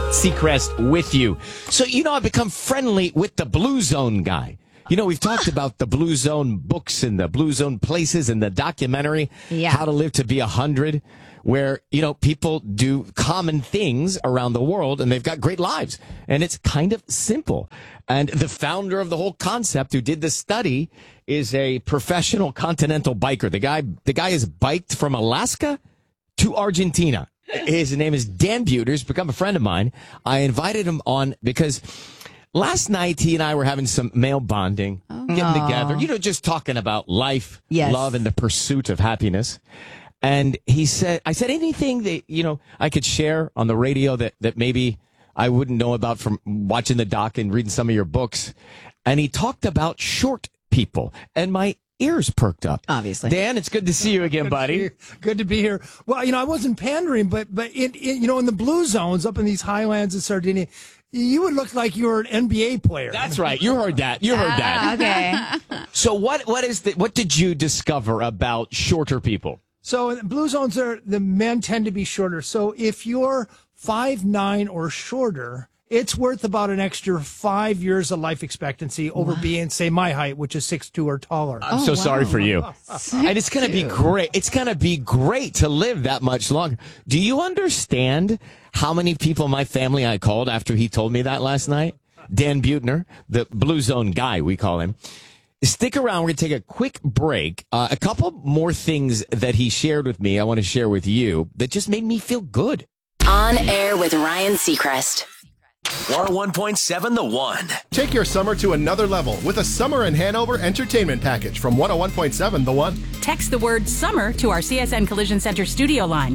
Seacrest with you. So, I've become friendly with the Blue Zone guy. We've talked about the Blue Zone books and the Blue Zone places and the documentary, How to Live to Be 100, where, people do common things around the world and they've got great lives. And it's kind of simple. And the founder of the whole concept who did the study is a professional continental biker. The guy is biked from Alaska to Argentina. His name is Dan Buettner. He's become a friend of mine. I invited him on because last night he and I were having some male bonding, getting together, just talking about life, love, and the pursuit of happiness. And I said anything that, I could share on the radio that maybe I wouldn't know about from watching the doc and reading some of your books. And he talked about short people, and my ears perked up. Obviously. Dan, it's good to see you again, buddy. Good to be here. Well, I wasn't pandering, but in the blue zones up in these highlands of Sardinia, you would look like you were an NBA player. That's right. You heard that. Okay. So what did you discover about shorter people? So in blue zones, the men tend to be shorter. So if you're 5'9" or shorter, it's worth about an extra 5 years of life expectancy over being, say, my height, which is 6'2" or taller. I'm so sorry for you. And it's going to be great. It's going to be great to live that much longer. Do you understand how many people in my family I called after he told me that last night? Dan Buettner, the Blue Zone guy, we call him. Stick around. We're going to take a quick break. A couple more things that he shared with me I want to share with you that just made me feel good. On Air with Ryan Seacrest. 101.7 The One. Take your summer to another level with a Summer in Hanover entertainment package from 101.7 The One. Text the word summer to our CSN Collision Center studio line,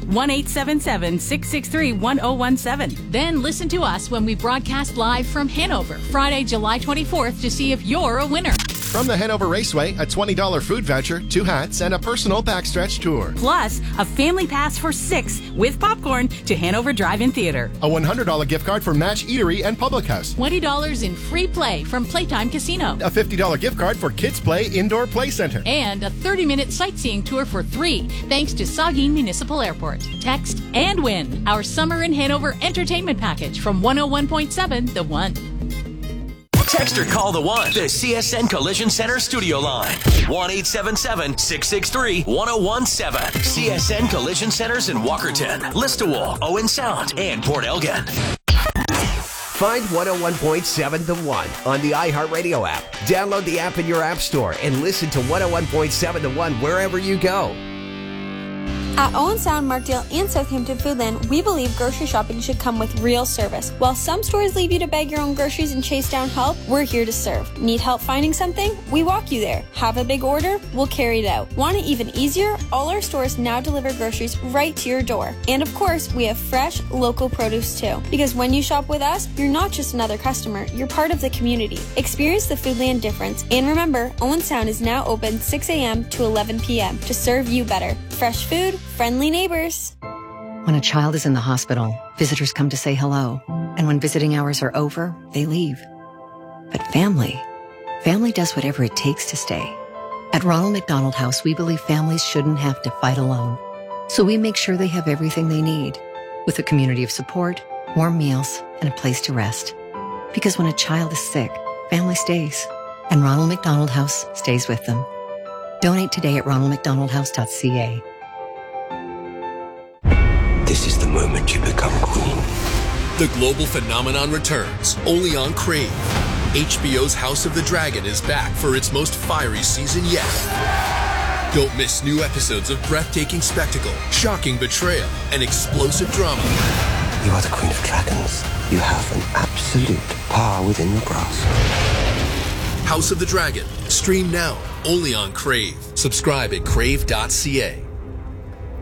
1-877-663-1017. Then listen to us when we broadcast live from Hanover, Friday, July 24th to see if you're a winner. From the Hanover Raceway, a $20 food voucher, 2 hats, and a personal backstretch tour. Plus, a family pass for 6 with popcorn to Hanover Drive-In Theater. A $100 gift card for Match Eatery and Public House. $20 in free play from Playtime Casino. A $50 gift card for Kids Play Indoor Play Center. And a 30-minute sightseeing tour for 3, thanks to Saugeen Municipal Airport. Text and win our Summer in Hanover entertainment package from 101.7 The One. Text or call The One, the CSN Collision Center studio line. 1-877-663-1017. CSN Collision Centers in Walkerton, Listowel, Owen Sound, and Port Elgin. Find 101.7 The One on the iHeartRadio app. Download the app in your app store and listen to 101.7 The One wherever you go. At Owen Sound, Markdale, and Southampton Foodland, we believe grocery shopping should come with real service. While some stores leave you to bag your own groceries and chase down help, we're here to serve. Need help finding something? We walk you there. Have a big order? We'll carry it out. Want it even easier? All our stores now deliver groceries right to your door. And of course, we have fresh, local produce too. Because when you shop with us, you're not just another customer, you're part of the community. Experience the Foodland difference. And remember, Owen Sound is now open 6 a.m. to 11 p.m. to serve you better. Fresh food, friendly neighbors. When a child is in the hospital, visitors come to say hello. And when visiting hours are over, they leave. But family does whatever it takes to stay. At Ronald McDonald House, we believe families shouldn't have to fight alone. So we make sure they have everything they need, with a community of support, warm meals, and a place to rest. Because when a child is sick, family stays. And Ronald McDonald House stays with them. Donate today at ronaldmcdonaldhouse.ca. This is the moment you become queen. The global phenomenon returns, only on Crave. HBO's House of the Dragon is back for its most fiery season yet. Don't miss new episodes of breathtaking spectacle, shocking betrayal, and explosive drama. You are the queen of dragons. You have an absolute power within your grasp. House of the Dragon. Stream now, only on Crave. Subscribe at crave.ca.